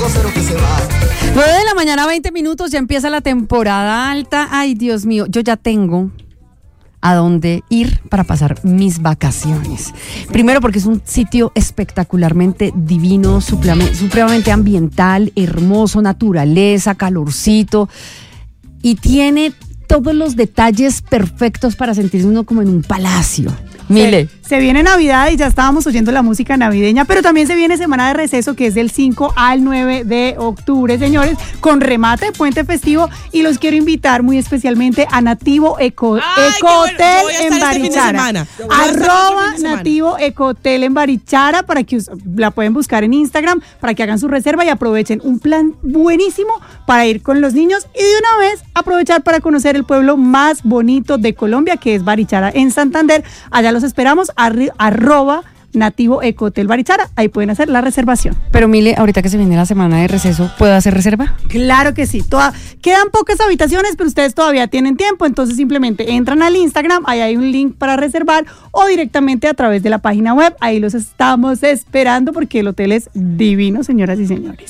9 de la mañana, 20 minutos, ya empieza la temporada alta. Ay, Dios mío, yo ya tengo a dónde ir para pasar mis vacaciones. Primero porque es un sitio espectacularmente divino, supremamente ambiental, hermoso, naturaleza, calorcito, y tiene todos los detalles perfectos para sentirse uno como en un palacio. Mile. Se viene Navidad y ya estábamos oyendo la música navideña, pero también se viene Semana de Receso, que es del 5 al 9 de octubre, señores, con remate de puente festivo, y los quiero invitar muy especialmente a Nativo Ecohotel en Barichara. @Nativo Ecohotel en Barichara, para que la pueden buscar en Instagram, para que hagan su reserva y aprovechen un plan buenísimo para ir con los niños y de una vez aprovechar para conocer el pueblo más bonito de Colombia, que es Barichara en Santander. Allá los esperamos, @Nativo Ecohotel Barichara, ahí pueden hacer la reservación. Pero Mile, ahorita que se viene la semana de receso, ¿puedo hacer reserva? Claro que sí, quedan pocas habitaciones, pero ustedes todavía tienen tiempo, entonces simplemente entran al Instagram, ahí hay un link para reservar, o directamente a través de la página web, ahí los estamos esperando porque el hotel es divino, señoras y señores.